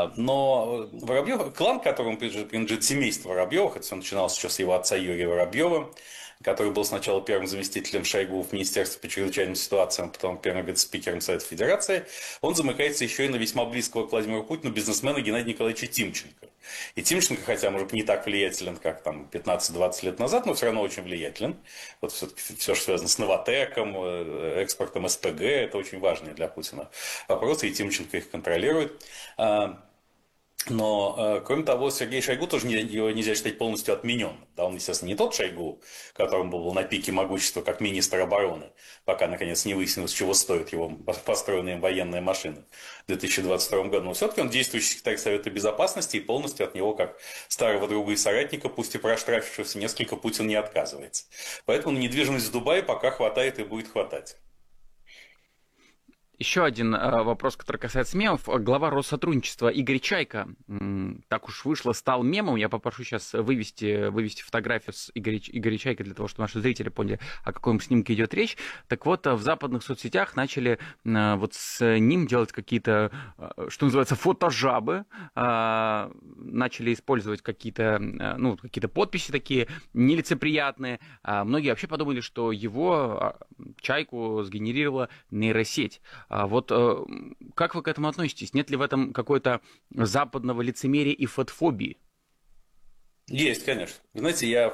Но Воробьев, клан, которому принадлежит семейство Воробьевых, это все начиналось еще с его отца Юрия Воробьева, который был сначала первым заместителем Шойгу в Министерстве по чрезвычайным ситуациям, потом первым вице-спикером Совета Федерации, он замыкается еще и на весьма близкого к Владимиру Путину бизнесмена Геннадия Николаевича Тимченко. И Тимченко, хотя, может быть, не так влиятелен, как там 15-20 лет назад, но все равно очень влиятелен. Вот все-таки все, что связано с Новатэком, экспортом СПГ, это очень важные для Путина вопросы, и Тимченко их контролирует. Но, кроме того, Сергей Шойгу тоже его нельзя считать полностью отмененным. Да, он, естественно, не тот Шойгу, которым был на пике могущества как министр обороны, пока, наконец, не выяснилось, чего стоит его построенная им военная машина в 2022 году. Но все-таки он действующий секретарь Совета Безопасности, и полностью от него, как старого друга и соратника, пусть и проштрафившегося несколько, Путин не отказывается. Поэтому недвижимость в Дубае пока хватает и будет хватать. Еще один вопрос, который касается мемов. Глава Россотрудничества Игорь Чайка, так уж вышло, стал мемом. Я попрошу сейчас вывести фотографию с Игоря Чайкой для того, чтобы наши зрители поняли, о каком снимке идет речь. Так вот, в западных соцсетях начали вот с ним делать какие-то, что называется, фотожабы. Начали использовать какие-то подписи такие нелицеприятные. Многие вообще подумали, что его, Чайку, сгенерировала нейросеть. Вот как вы к этому относитесь? Нет ли в этом какой-то западного лицемерия и фотофобии? Есть, конечно. Знаете, я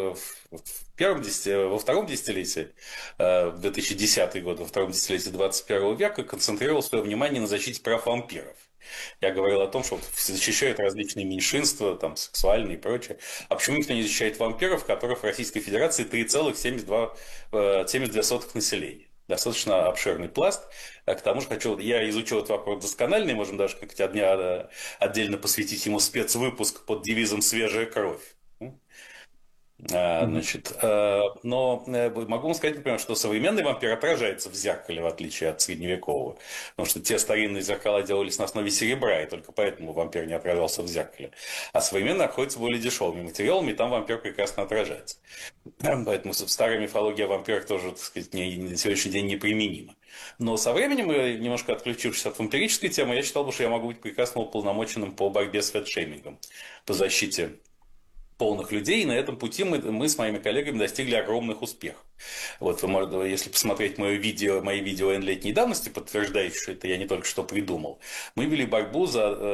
во втором десятилетии, 2010 год, во втором десятилетии 21 века концентрировал свое внимание на защите прав вампиров. Я говорил о том, что защищают различные меньшинства, там, сексуальные и прочее. А почему никто не защищает вампиров, которых в Российской Федерации 3,72 населения? Достаточно обширный пласт. К тому же я изучил этот вопрос досконально, и можем даже как-то отдельно посвятить ему спецвыпуск под девизом «Свежая кровь». Значит, но могу вам сказать, например, что современный вампир отражается в зеркале, в отличие от средневекового. Потому что те старинные зеркала делались на основе серебра, и только поэтому вампир не отражался в зеркале. А современные обходятся более дешевыми материалами, и там вампир прекрасно отражается. Поэтому старая мифология о вампирах тоже, так сказать, на сегодняшний день неприменима. Но со временем, немножко отключившись от вампирической темы, я считал, что я могу быть прекрасно уполномоченным по борьбе с фэтшеймингом, по защите полных людей, и на этом пути мы с моими коллегами достигли огромных успехов. Вот если посмотреть мои видео N-летней давности, подтверждающие, что это я не только что придумал, мы вели борьбу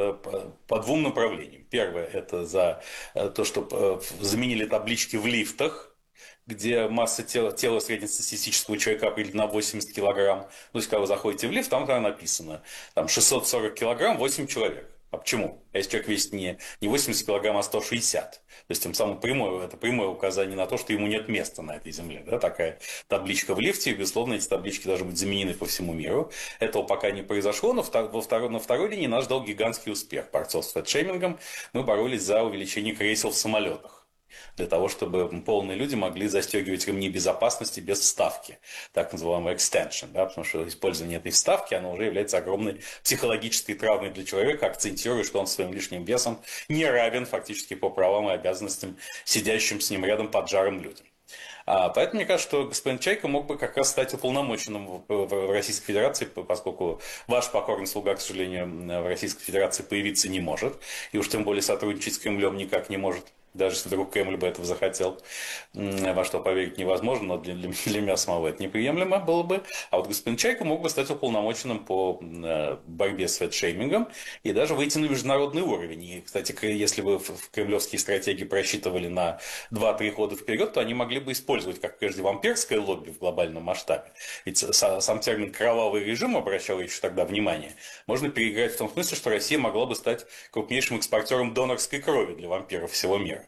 по двум направлениям. Первое – это за то, что заменили таблички в лифтах, где масса тела среднестатистического человека определена 80 килограмм. То есть, когда вы заходите в лифт, там написано 640 килограмм, 8 человек. А почему? А если человек весит не 80 килограмм, а 160? То есть, тем самым это прямое указание на то, что ему нет места на этой земле. Да? Такая табличка в лифте, и, безусловно, эти таблички должны быть заменены по всему миру. Этого пока не произошло, но на второй линии нас ждал гигантский успех борцов с фэтшеймингом. Мы боролись за увеличение кресел в самолетах, для того, чтобы полные люди могли застегивать ремни безопасности без вставки, так называемый extension, да, потому что использование этой вставки, оно уже является огромной психологической травмой для человека, акцентируя, что он своим лишним весом не равен фактически по правам и обязанностям сидящим с ним рядом поджарым людям. Поэтому мне кажется, что господин Чайка мог бы как раз стать уполномоченным в Российской Федерации, поскольку ваш покорный слуга, к сожалению, в Российской Федерации появиться не может, и уж тем более сотрудничать с Кремлем никак не может. Даже если вдруг Кремль бы этого захотел, во что поверить невозможно, но для меня самого это неприемлемо было бы. А вот господин Чайка мог бы стать уполномоченным по борьбе с фэтшеймингом и даже выйти на международный уровень. И, кстати, если бы кремлевские стратегии просчитывали на 2-3 года вперед, то они могли бы использовать, как прежде, вампирское лобби в глобальном масштабе. Ведь сам термин «кровавый режим» обращал еще тогда внимание. Можно переиграть в том смысле, что Россия могла бы стать крупнейшим экспортером донорской крови для вампиров всего мира.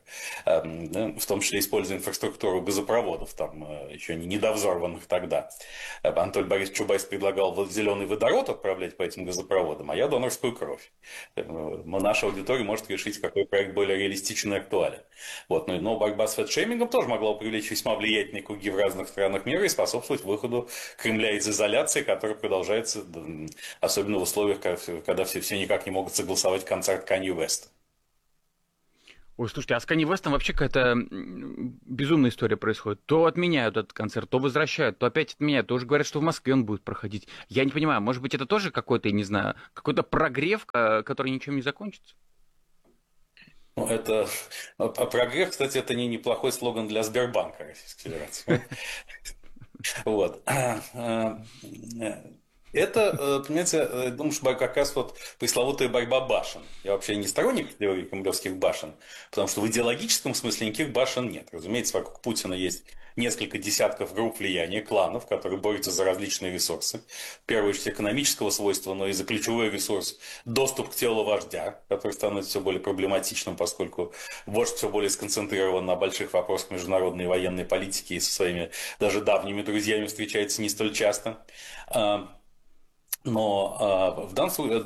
В том числе используя инфраструктуру газопроводов, там еще не недовзорванных тогда. Анатолий Борисович Чубайс предлагал зеленый водород отправлять по этим газопроводам, а я донорскую кровь. Наша аудитория может решить, какой проект более реалистичен и актуален. Вот. Но борьба с фэтшеймингом тоже могла привлечь весьма влиятельные круги в разных странах мира и способствовать выходу Кремля из изоляции, которая продолжается, особенно в условиях, когда все никак не могут согласовать концерт Канье Уэста. Ой, слушайте, а с Канье Вестом вообще какая-то безумная история происходит. То отменяют этот концерт, то возвращают, то опять отменяют, то уже говорят, что в Москве он будет проходить. Я не понимаю, может быть, это тоже какой-то, я не знаю, какой-то прогрев, который ничем не закончится? Ну, это, прогрев, кстати, это неплохой слоган для Сбербанка Российской Федерации. Вот. Это, понимаете, думаю, что как раз вот пресловутая борьба башен. Я вообще не сторонник теории кремлевских башен, потому что в идеологическом смысле никаких башен нет. Разумеется, вокруг Путина есть несколько десятков групп влияния, кланов, которые борются за различные ресурсы. В первую очередь экономического свойства, но и за ключевой ресурс – доступ к телу вождя, который становится все более проблематичным, поскольку вождь все более сконцентрирован на больших вопросах международной и военной политики и со своими даже давними друзьями встречается не столь часто. Но в данном случае,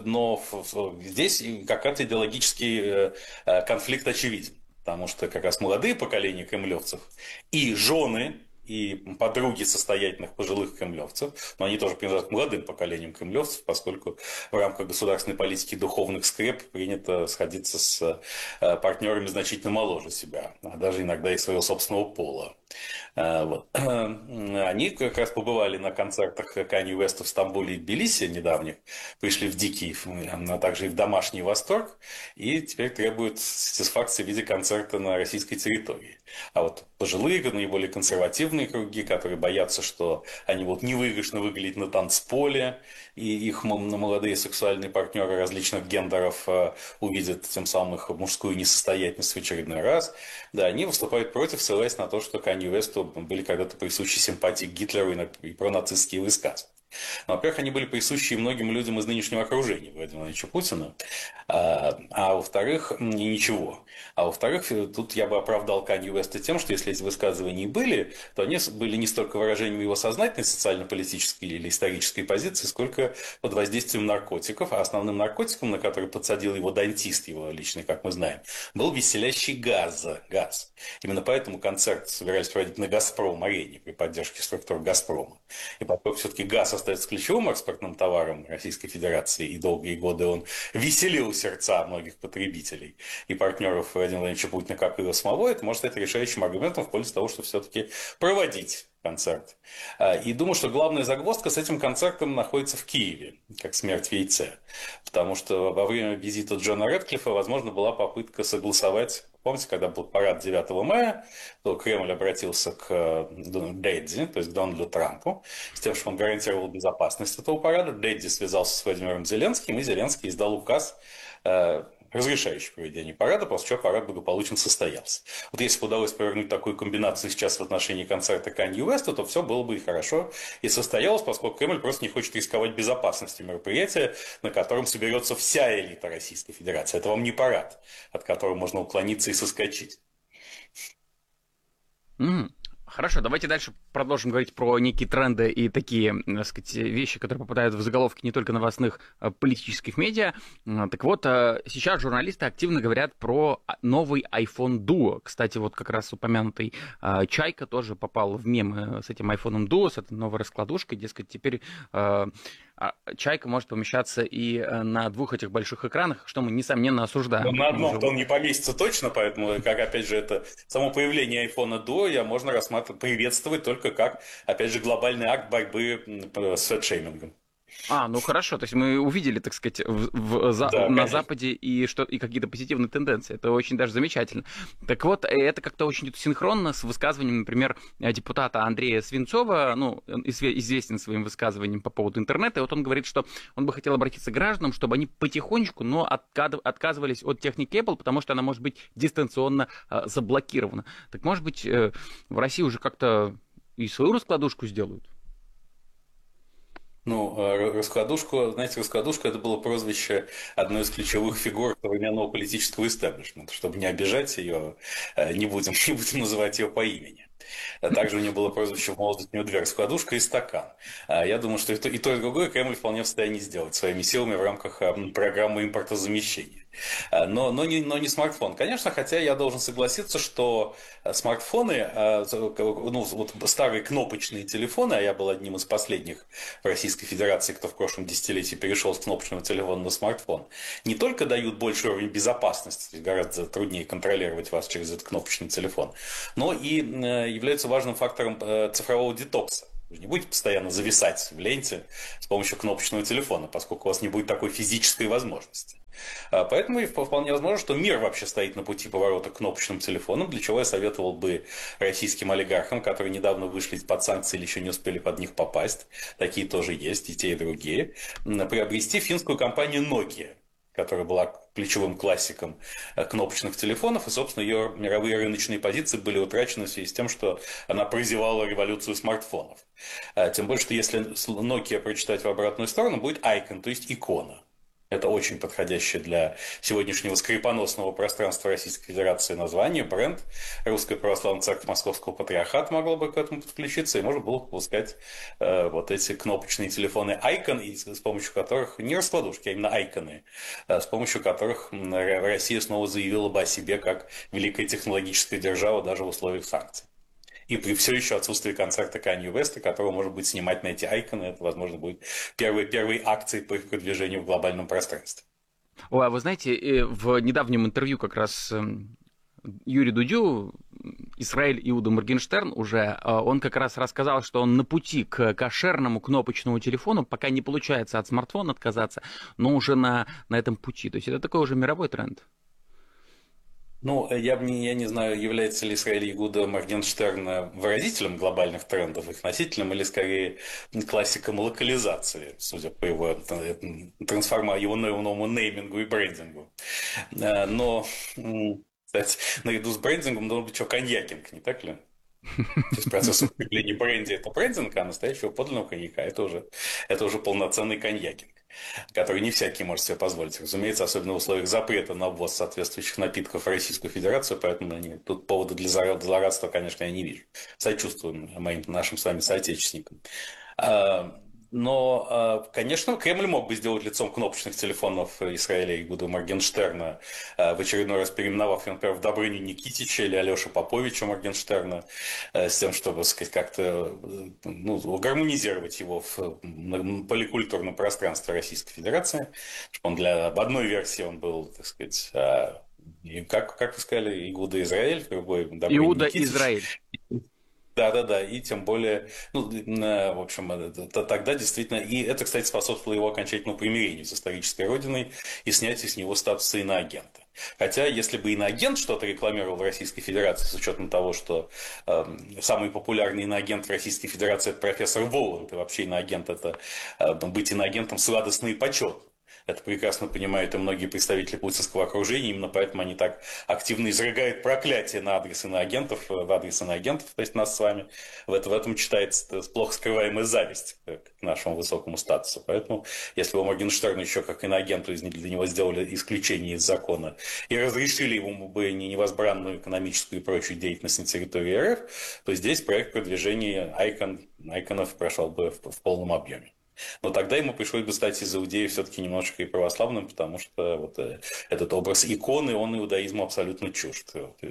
здесь какой-то идеологический конфликт очевиден, потому что как раз молодые поколения кремлевцев и жены, и подруги состоятельных пожилых кремлевцев, но они тоже принадлежат к молодым поколениям кремлевцев, поскольку в рамках государственной политики духовных скреп принято сходиться с партнерами значительно моложе себя, а даже иногда и своего собственного пола. Вот. Они как раз побывали на концертах Канье Уэста в Стамбуле и Тбилиси недавних, пришли в дикий, а также и в домашний восторг, и теперь требуют сатисфакции в виде концерта на российской территории. А вот пожилые, наиболее консервативные круги, которые боятся, что они будут невыигрышно выглядеть на танцполе, и их молодые сексуальные партнеры различных гендеров увидят тем самым их мужскую несостоятельность в очередной раз, да, они выступают против, ссылаясь на то, что Канье Уэсту были когда-то присущи симпатии к Гитлеру и пронацистские высказывания. Но, во-первых, они были присущи многим людям из нынешнего окружения Владимира Владимировича Путина, а во-вторых, ничего. А во-вторых, тут я бы оправдал Канье Уэста тем, что если эти высказывания и были, то они были не столько выражением его сознательной социально-политической или исторической позиции, сколько под воздействием наркотиков. А основным наркотиком, на который подсадил его дантист, его личный, как мы знаем, был веселящий газ. Именно поэтому концерт собирались проводить на «Газпром-арене» при поддержке структур «Газпрома». И поскольку все-таки газ остается ключевым экспортным товаром Российской Федерации, и долгие годы он веселил сердца многих потребителей и партнеров Владимира Владимировича Путина, как и его самого, это может стать решающим аргументом в пользу того, чтобы все-таки проводить концерт. И думаю, что главная загвоздка с этим концертом находится в Киеве, как смерть в яйце. Потому что во время визита Джона Рэдклиффа, возможно, была попытка согласовать. Помните, когда был парад 9 мая, то Кремль обратился к Дэдди, то есть к Дональду Трампу, с тем, что он гарантировал безопасность этого парада. Дэдди связался с Владимиром Зеленским, и Зеленский издал указ, разрешающий проведение парада, после чего парад благополучно состоялся. Вот если бы удалось повернуть такую комбинацию сейчас в отношении концерта Канье Уэста, то все было бы и хорошо, и состоялось, поскольку Кремль просто не хочет рисковать безопасностью мероприятия, на котором соберется вся элита Российской Федерации. Это вам не парад, от которого можно уклониться и соскочить. Хорошо, давайте дальше продолжим говорить про некие тренды и такие, так сказать, вещи, которые попадают в заголовки не только новостных политических медиа. Так вот, сейчас журналисты активно говорят про новый iPhone Duo. Кстати, вот как раз упомянутый Чайка тоже попал в мемы с этим iPhone Duo, с этой новой раскладушкой. Дескать, теперь Чайка может помещаться и на двух этих больших экранах, что мы, несомненно, осуждаем. Но на одном он не поместится точно, поэтому, как, опять же, это само появление iPhone Duo я можно приветствовать только как, опять же, глобальный акт борьбы с фэтшеймингом. Ну хорошо, то есть мы увидели, так сказать, на Западе и какие-то позитивные тенденции. Это очень даже замечательно. Так вот, это как-то очень синхронно с высказыванием, например, депутата Андрея Свинцова, он известен своим высказыванием по поводу интернета, и вот он говорит, что он бы хотел обратиться к гражданам, чтобы они потихонечку, но отказывались от техники Apple, потому что она может быть дистанционно заблокирована. Так может быть, в России уже как-то и свою раскладушку сделают? Раскладушка это было прозвище одной из ключевых фигур современного политического истеблишмента. Чтобы не обижать ее, не будем называть ее по имени. Также у нее было прозвище в молодости, у нее две: раскладушка и стакан. Я думаю, что и то, и другое Кремль вполне в состоянии сделать своими силами в рамках программы импортозамещения. Но не смартфон. Конечно, хотя я должен согласиться, что смартфоны, ну, вот старые кнопочные телефоны, а я был одним из последних в Российской Федерации, кто в прошлом десятилетии перешел с кнопочного телефона на смартфон, не только дают больший уровень безопасности, то есть гораздо труднее контролировать вас через этот кнопочный телефон, но и являются важным фактором цифрового детокса. Вы не будете постоянно зависать в ленте с помощью кнопочного телефона, поскольку у вас не будет такой физической возможности. Поэтому вполне возможно, что мир вообще стоит на пути поворота к кнопочным телефонам, для чего я советовал бы российским олигархам, которые недавно вышли под санкции или еще не успели под них попасть, такие тоже есть, и те, и другие, приобрести финскую компанию Nokia, которая была ключевым классиком кнопочных телефонов, и, собственно, ее мировые рыночные позиции были утрачены в связи с тем, что она прозевала революцию смартфонов. Тем более, что если Nokia прочитать в обратную сторону, будет icon, то есть икона. Это очень подходящее для сегодняшнего скрипоносного пространства Российской Федерации название, бренд. Русская Православная Церковь Московского Патриархата могла бы к этому подключиться, и можно было выпускать вот эти кнопочные телефоны Icon, с помощью которых, не раскладушки, а именно айконы, с помощью которых Россия снова заявила бы о себе как великая технологическая держава даже в условиях санкций. И при все еще отсутствии концерта Канье Уэста, которого, может быть, снимать на эти айконы, это, возможно, будет первой акцией по их продвижению в глобальном пространстве. Ой, а вы знаете, в недавнем интервью как раз Юрию Дудю, Исраэль Иуда Моргенштерн уже, он как раз рассказал, что он на пути к кошерному кнопочному телефону, пока не получается от смартфона отказаться, но уже на этом пути. То есть это такой уже мировой тренд. Ну, я не знаю, является ли Исраэль Иуда Моргенштерн выразителем глобальных трендов, их носителем, или скорее классиком локализации, судя по его его новому неймингу и брендингу. Но, кстати, наряду с брендингом должен быть еще коньякинг, не так ли? То есть процесс употребления бренди – это брендинг, а настоящего подлинного коньяка – это уже полноценный коньякинг, который не всякий может себе позволить. Разумеется, особенно в условиях запрета на ввоз соответствующих напитков в Российскую Федерацию, поэтому тут повода для злорадства, конечно, я не вижу. Сочувствуем нашим с вами соотечественникам. Но, конечно, Кремль мог бы сделать лицом кнопочных телефонов Исраэля Игуда Моргенштерна, в очередной раз переименовав, например, в Добрыню Никитича или Алешу Поповича Моргенштерна, с тем, чтобы, так сказать, как-то гармонизировать его в поликультурном пространстве Российской Федерации. Он в одной версии он был, так сказать, как вы сказали, Игуда Израиль, в другой Добрыня Иуда Никитич. Израиль. Да, и тем более, в общем, тогда действительно, и это, кстати, способствовало его окончательному примирению с исторической родиной и снятию с него статуса иноагента. Хотя, если бы иноагент что-то рекламировал в Российской Федерации, с учетом того, что самый популярный иноагент в Российской Федерации – это профессор Воланд, и вообще иноагент – это быть иноагентом сладостно и почетно. Это прекрасно понимают и многие представители путинского окружения, именно поэтому они так активно изрыгают проклятие на адрес иноагентов, то есть нас с вами. В этом читается плохо скрываемая зависть к нашему высокому статусу. Поэтому, если бы Моргенштерн еще как иноагенту для него сделали исключение из закона и разрешили ему бы невозбранную экономическую и прочую деятельность на территории РФ, то здесь проект продвижения айконов прошел бы в полном объеме. Но тогда ему пришлось бы стать из иудеев все-таки немножечко и православным, потому что вот этот образ иконы, он иудаизму абсолютно чужд.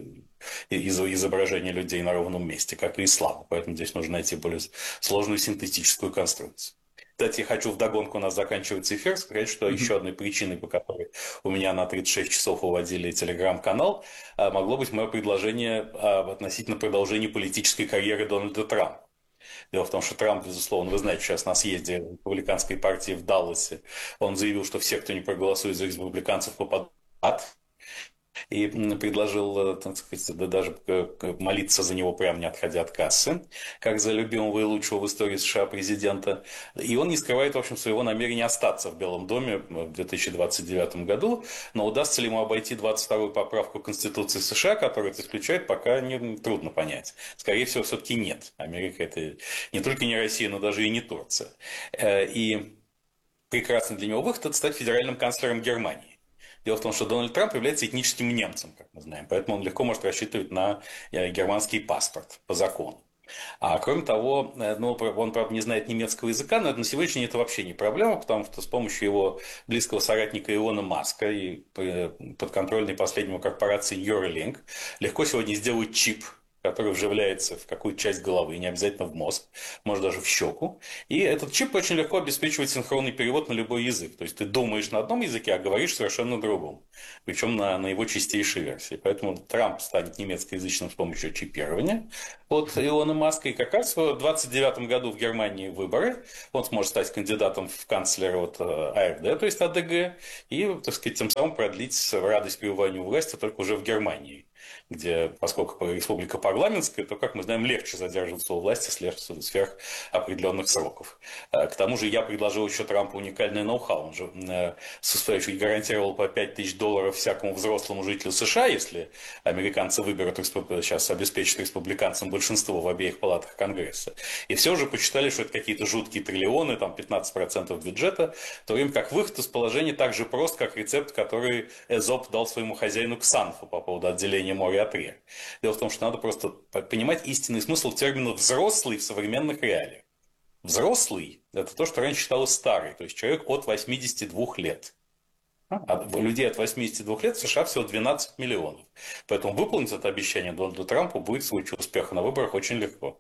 Изображение людей на ровном месте, как и исламу. Поэтому здесь нужно найти более сложную синтетическую конструкцию. Кстати, я хочу вдогонку, у нас заканчивается эфир, сказать, что еще одной причиной, по которой у меня на 36 часов уводили телеграм-канал, могло быть мое предложение относительно продолжения политической карьеры Дональда Трампа. Дело в том, что Трамп, безусловно, вы знаете, сейчас на съезде республиканской партии в Далласе, он заявил, что все, кто не проголосует за республиканцев, попадут в ад. И предложил, так сказать, даже молиться за него прямо не отходя от кассы, как за любимого и лучшего в истории США президента. И он не скрывает, в общем, своего намерения остаться в Белом доме в 2029 году, но удастся ли ему обойти 22-ю поправку Конституции США, которая это исключает, пока трудно понять. Скорее всего, все-таки нет. Америка – это не только не Россия, но даже и не Турция. И прекрасный для него выход – это стать федеральным канцлером Германии. Дело в том, что Дональд Трамп является этническим немцем, как мы знаем, поэтому он легко может рассчитывать на германский паспорт по закону. А кроме того, ну, он, правда, не знает немецкого языка, но на сегодняшний день это вообще не проблема, потому что с помощью его близкого соратника Илона Маска и подконтрольной последнему корпорации Neuralink легко сегодня сделать чип, который вживляется в какую-то часть головы, не обязательно в мозг, может даже в щеку. И этот чип очень легко обеспечивает синхронный перевод на любой язык. То есть ты думаешь на одном языке, а говоришь совершенно другом. Причем на его чистейшей версии. Поэтому Трамп станет немецкоязычным с помощью чипирования от Илона Маска. И как раз в 2029 году в Германии выборы. Он сможет стать кандидатом в канцлера от АфД, то есть АДГ. И, так сказать, тем самым продлить радость пребывания у власти только уже в Германии, где, поскольку республика парламентская, то, как мы знаем, легче задерживаться у власти сверх определенных сроков. К тому же я предложил еще Трампу уникальное ноу-хау. Он же гарантировал по $5000 всякому взрослому жителю США, если американцы выберут, сейчас обеспечат республиканцам большинство в обеих палатах Конгресса. И все уже посчитали, что это какие-то жуткие триллионы, там 15% бюджета, в то время как выход из положения так же прост, как рецепт, который Эзоп дал своему хозяину Ксанфу по поводу отделения моря от рек. Дело в том, что надо просто понимать истинный смысл термина «взрослый» в современных реалиях. Взрослый – это то, что раньше считалось старый, то есть человек от 82 лет. А людей от 82 лет в США всего 12 миллионов. Поэтому выполнить это обещание Дональду Трампу будет в случае успеха на выборах очень легко.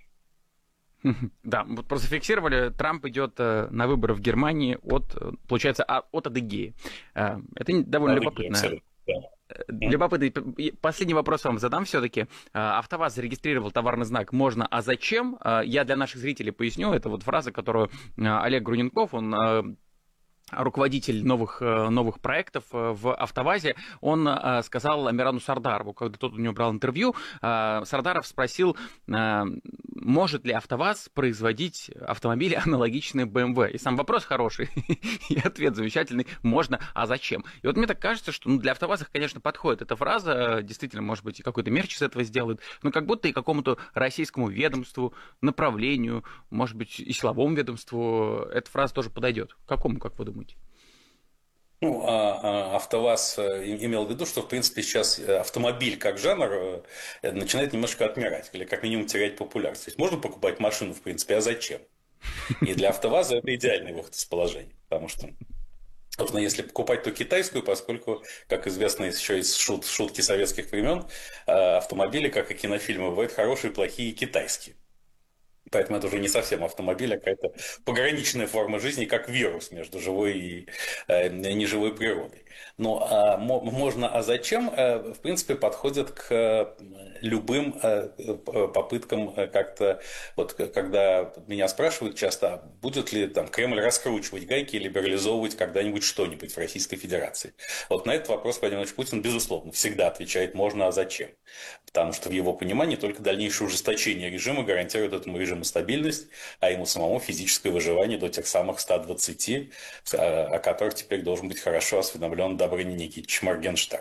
Да, вот просто фиксировали, Трамп идет на выборы в Германии получается, от Адыгеи. Это довольно любопытно. Любопытный. Последний вопрос вам задам все-таки. АвтоВАЗ зарегистрировал товарный знак «Можно, а зачем?». Я для наших зрителей поясню. Это вот фраза, которую Олег Груненков, он руководитель новых проектов в АвтоВАЗе, он сказал Амирану Сардарову, когда тот у него брал интервью, Сардаров спросил, может ли АвтоВАЗ производить автомобили, аналогичные BMW. И сам вопрос хороший, и ответ замечательный: можно, а зачем? И вот мне так кажется, что для АвтоВАЗа, конечно, подходит эта фраза, действительно, может быть, и какой-то мерч из этого сделают, но как будто и какому-то российскому ведомству, направлению, может быть, и силовому ведомству эта фраза тоже подойдет. Какому, как вы думаете? Ну, АвтоВАЗ имел в виду, что, в принципе, сейчас автомобиль как жанр начинает немножко отмирать, или как минимум терять популярность. То есть можно покупать машину, в принципе, а зачем? И для АвтоВАЗа это идеальный выход из положения, потому что, собственно, если покупать, то китайскую, поскольку, как известно еще из шутки советских времен, автомобили, как и кинофильмы, бывают хорошие, плохие и китайские. Поэтому это уже не совсем автомобиль, а какая-то пограничная форма жизни, как вирус между живой и неживой природой. Но можно, а зачем, в принципе, подходит к любым попыткам как-то, вот когда меня спрашивают часто, будет ли там Кремль раскручивать гайки и либерализовывать когда-нибудь что-нибудь в Российской Федерации. Вот на этот вопрос Владимир Владимирович Путин, безусловно, всегда отвечает «можно, а зачем?». Потому что в его понимании только дальнейшее ужесточение режима гарантирует этому режиму стабильность, а ему самому физическое выживание до тех самых 120, о которых теперь должен быть хорошо осведомлен Добрыня Никитич Моргенштерн.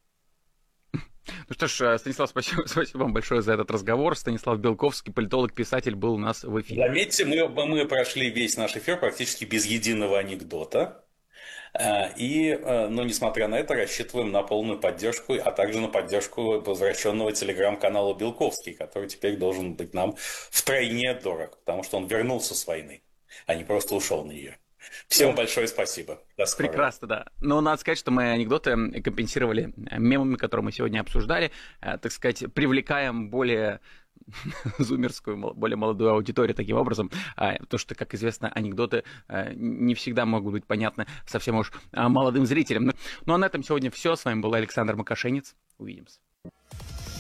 Ну что ж, Станислав, спасибо вам большое за этот разговор. Станислав Белковский, политолог, писатель, был у нас в эфире. Заметьте, мы прошли весь наш эфир практически без единого анекдота. Но, несмотря на это, рассчитываем на полную поддержку, а также на поддержку возвращенного телеграм-канала Белковский, который теперь должен быть нам втройне дорог, потому что он вернулся с войны, а не просто ушел на нее. Всем большое спасибо. До скорого. Прекрасно, да. Но надо сказать, что мы анекдоты компенсировали мемами, которые мы сегодня обсуждали. Так сказать, привлекаем более зумерскую, более молодую аудиторию таким образом. То, что, как известно, анекдоты не всегда могут быть понятны совсем уж молодым зрителям. Ну а на этом сегодня все. С вами был Александр Макашенец. Увидимся.